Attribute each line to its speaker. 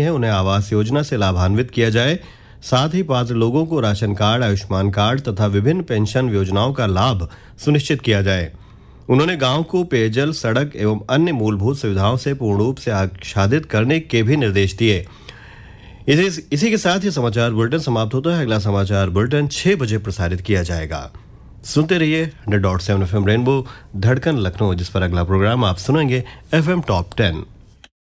Speaker 1: हैं उन्हें आवास योजना से लाभान्वित किया जाए। साथ ही पात्र लोगों को राशन कार्ड, आयुष्मान कार्ड तथा विभिन्न पेंशन योजनाओं का लाभ सुनिश्चित किया जाए। उन्होंने गांव को पेयजल, सड़क एवं अन्य मूलभूत सुविधाओं से पूर्ण रूप से आच्छादित करने के भी निर्देश दिए। इसी के साथ ही समाचार बुलेटिन समाप्त होता है। अगला समाचार बुलेटिन 6 बजे प्रसारित किया जाएगा। सुनते रहिए 100.7 FM रेनबो धड़कन लखनऊ, जिस पर अगला प्रोग्राम आप सुनेंगे FM टॉप 10।